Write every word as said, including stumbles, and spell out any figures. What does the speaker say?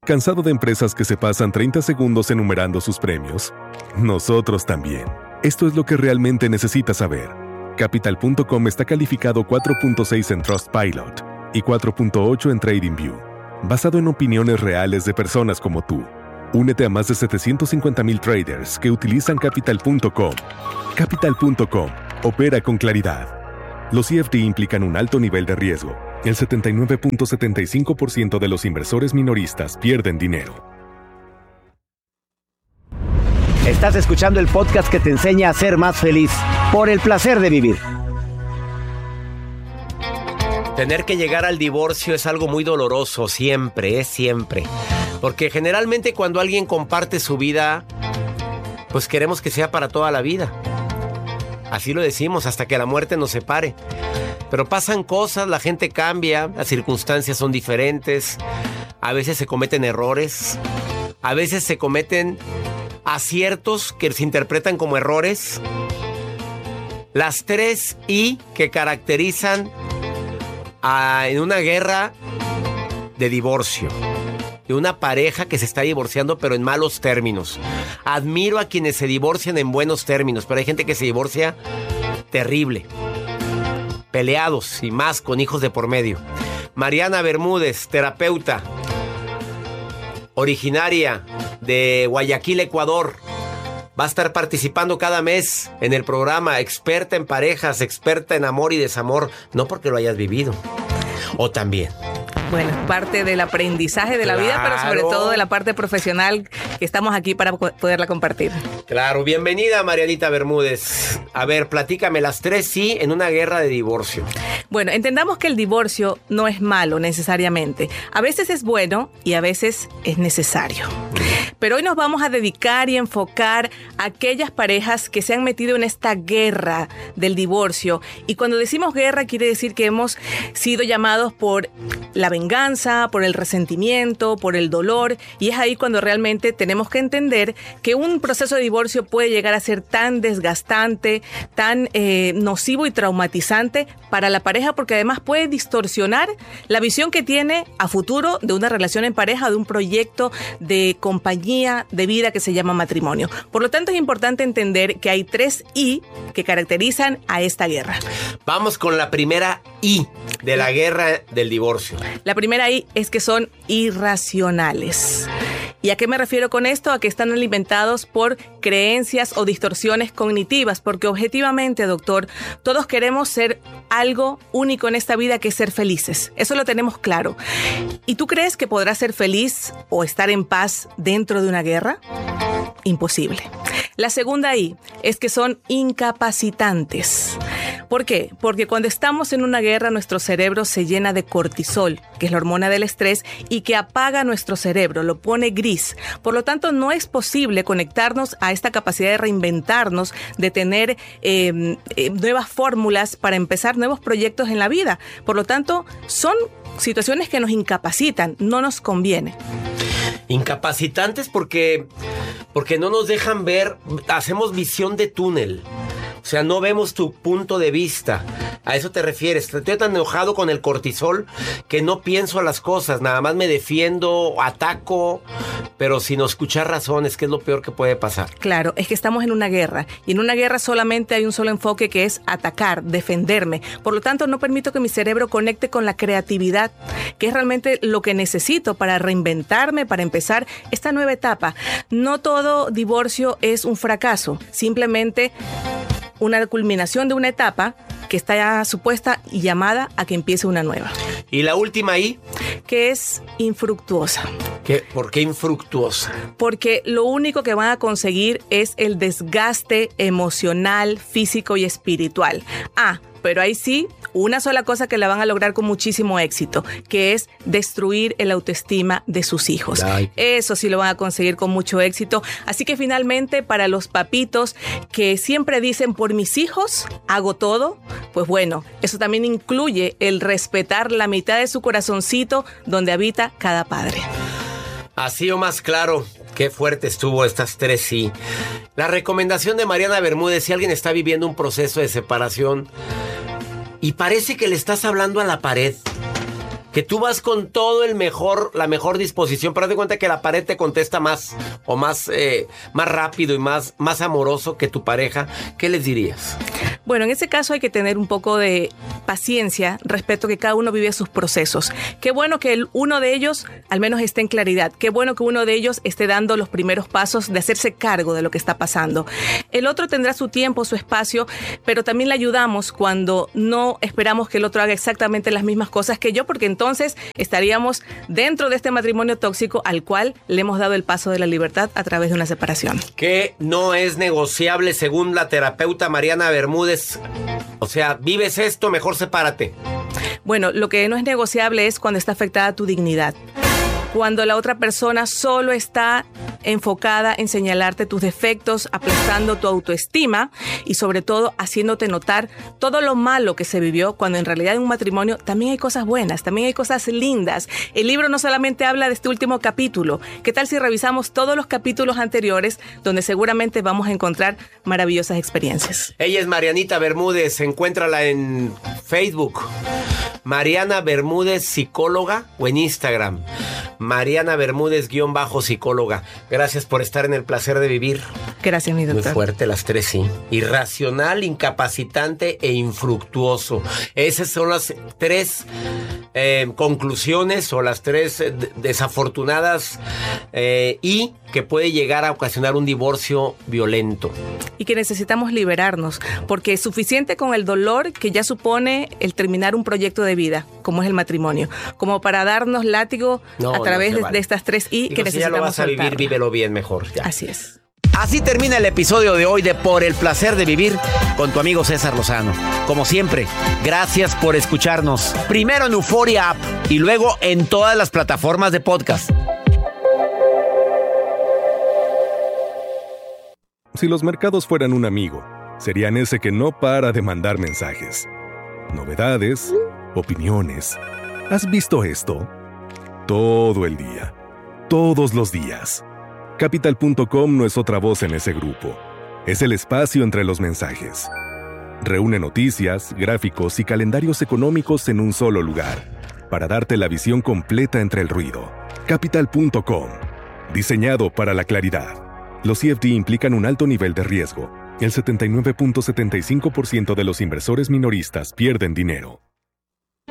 ¿Cansado de empresas que se pasan treinta segundos enumerando sus premios? Nosotros también. Esto es lo que realmente necesitas saber. Capital punto com está calificado cuatro punto seis en Trustpilot y cuatro punto ocho en TradingView, basado en opiniones reales de personas como tú. Únete a más de setecientos cincuenta mil traders que utilizan Capital punto com. Capital punto com opera con claridad. Los C F D implican un alto nivel de riesgo. El setenta y nueve punto setenta y cinco por ciento de los inversores minoristas pierden dinero. Estás escuchando el podcast que te enseña a ser más feliz por el placer de vivir. Tener que llegar al divorcio es algo muy doloroso, siempre, es siempre. Porque generalmente cuando alguien comparte su vida, pues queremos que sea para toda la vida. Así lo decimos, hasta que la muerte nos separe. Pero pasan cosas, la gente cambia, las circunstancias son diferentes. A veces se cometen errores. A veces se cometen aciertos que se interpretan como errores. Las tres I que caracterizan a, en una guerra de divorcio. De una pareja que se está divorciando pero en malos términos. Admiro a quienes se divorcian en buenos términos, pero hay gente que se divorcia terrible. Peleados y más con hijos de por medio. Mariana Bermúdez, terapeuta, originaria de Guayaquil, Ecuador. Va a estar participando cada mes en el programa, experta en parejas, experta en amor y desamor, no porque lo hayas vivido. O también. Bueno, es parte del aprendizaje de la Claro. vida, pero sobre todo de la parte profesional que estamos aquí para poderla compartir. Claro, bienvenida Marianita Bermúdez. A ver, platícame las tres sí en una guerra de divorcio. Bueno, entendamos que el divorcio no es malo necesariamente. A veces es bueno y a veces es necesario. Pero hoy nos vamos a dedicar y enfocar a aquellas parejas que se han metido en esta guerra del divorcio. Y cuando decimos guerra quiere decir que hemos sido llamados por la venganza, por el resentimiento, por el dolor. Y es ahí cuando realmente tenemos que entender que un proceso de divorcio puede llegar a ser tan desgastante, tan eh, nocivo y traumatizante para la pareja, porque además puede distorsionar la visión que tiene a futuro de una relación en pareja, de un proyecto de compañía de vida que se llama matrimonio. Por lo tanto, es importante entender que hay tres I que caracterizan a esta guerra. Vamos con la primera I de la guerra del divorcio. La primera I es que son irracionales. ¿Y a qué me refiero con esto? A que están alimentados por creencias o distorsiones cognitivas, porque objetivamente, doctor, todos queremos ser algo único en esta vida, que es ser felices. Eso lo tenemos claro. ¿Y tú crees que podrás ser feliz o estar en paz dentro de una guerra? Imposible. La segunda I es que son incapacitantes. ¿Por qué? Porque cuando estamos en una guerra, nuestro cerebro se llena de cortisol, que es la hormona del estrés, y que apaga nuestro cerebro, lo pone gris. Por lo tanto, no es posible conectarnos a esta capacidad de reinventarnos, de tener eh, eh, nuevas fórmulas para empezar nuevos proyectos en la vida. Por lo tanto, son situaciones que nos incapacitan, no nos conviene. Incapacitantes porque, porque no nos dejan ver, hacemos visión de túnel. O sea, no vemos tu punto de vista. ¿A eso te refieres? Estoy tan enojado con el cortisol que no pienso a las cosas. Nada más me defiendo, ataco, pero sin escuchar razones, que es lo peor que puede pasar. Claro, es que estamos en una guerra. Y en una guerra solamente hay un solo enfoque, que es atacar, defenderme. Por lo tanto, no permito que mi cerebro conecte con la creatividad, que es realmente lo que necesito para reinventarme, para empezar esta nueva etapa. No todo divorcio es un fracaso. Simplemente una culminación de una etapa que está ya supuesta y llamada a que empiece una nueva. ¿Y la última I? Que es infructuosa. ¿Qué? ¿Por qué infructuosa? Porque lo único que van a conseguir es el desgaste emocional, físico y espiritual. Ah, pero ahí sí, una sola cosa que la van a lograr con muchísimo éxito, que es destruir el autoestima de sus hijos. Ay. Eso sí lo van a conseguir con mucho éxito. Así que finalmente, para los papitos que siempre dicen, por mis hijos hago todo, pues bueno, eso también incluye el respetar la mitad de su corazoncito donde habita cada padre. Así o más claro. Qué fuerte estuvo estas tres sí. La recomendación de Mariana Bermúdez, si alguien está viviendo un proceso de separación y parece que le estás hablando a la pared, que tú vas con todo el mejor, la mejor disposición, pero haz de cuenta que la pared te contesta más o más, eh, más rápido y más, más amoroso que tu pareja, ¿qué les dirías? Bueno, en ese caso hay que tener un poco de paciencia respecto a que cada uno vive sus procesos. Qué bueno que el, uno de ellos al menos esté en claridad. Qué bueno que uno de ellos esté dando los primeros pasos de hacerse cargo de lo que está pasando. El otro tendrá su tiempo, su espacio, pero también le ayudamos cuando no esperamos que el otro haga exactamente las mismas cosas que yo, porque entonces estaríamos dentro de este matrimonio tóxico al cual le hemos dado el paso de la libertad a través de una separación. ¿Qué no es negociable según la terapeuta Mariana Bermúdez? O sea, vives esto, mejor sepárate. Bueno, lo que no es negociable es cuando está afectada tu dignidad. Cuando la otra persona solo está enfocada en señalarte tus defectos, aplastando tu autoestima y sobre todo haciéndote notar todo lo malo que se vivió, cuando en realidad en un matrimonio también hay cosas buenas, también hay cosas lindas. El libro no solamente habla de este último capítulo. ¿Qué tal si revisamos todos los capítulos anteriores donde seguramente vamos a encontrar maravillosas experiencias? Ella es Marianita Bermúdez, encuéntrala en Facebook. Mariana Bermúdez Psicóloga o en Instagram. Mariana Bermúdez guión bajo psicóloga. Gracias por estar en el placer de vivir. Gracias, mi doctor. Muy fuerte las tres, sí. Irracional, incapacitante e infructuoso. Esas son las tres eh, conclusiones o las tres eh, desafortunadas eh, y que puede llegar a ocasionar un divorcio violento. Y que necesitamos liberarnos, porque es suficiente con el dolor que ya supone el terminar un proyecto de vida, como es el matrimonio, como para darnos látigo no, a través no de, vale. de estas tres I Digo, que necesitamos. Si ya lo vas a vivir, soltarlo. Vívelo bien mejor. Ya. Así es. Así termina el episodio de hoy de Por el Placer de Vivir con tu amigo César Lozano. Como siempre, gracias por escucharnos. Primero en Euforia App y luego en todas las plataformas de podcast. Si los mercados fueran un amigo, serían ese que no para de mandar mensajes. Novedades, opiniones. ¿Has visto esto? Todo el día. Todos los días. Capital punto com no es otra voz en ese grupo. Es el espacio entre los mensajes. Reúne noticias, gráficos y calendarios económicos en un solo lugar, para darte la visión completa entre el ruido. Capital punto com. Diseñado para la claridad. Los C F D implican un alto nivel de riesgo. El setenta y nueve punto setenta y cinco por ciento de los inversores minoristas pierden dinero.